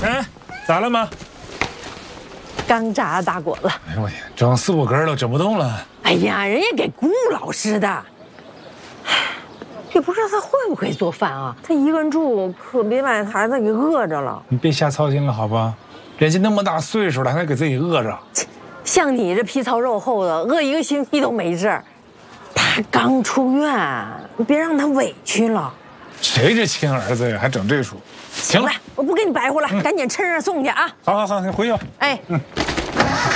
哎，咋了妈？ 刚炸大锅了。 哎呦我天，整4、5根了，整不动了。 哎呀，人家给顾老师的。也不知道他会不会做饭啊？他一个人住，可别把孩子给饿着了。 你别瞎操心了，好吧？人家那么大岁数了，还给自己饿着。 像你这皮糙肉厚的，饿1个星期都没事儿。他刚出院，你别让他委屈了。 谁是亲儿子呀？还整这出？行了， 我不跟你白活了，赶紧趁热送去啊！ 好，你回去吧。 哎。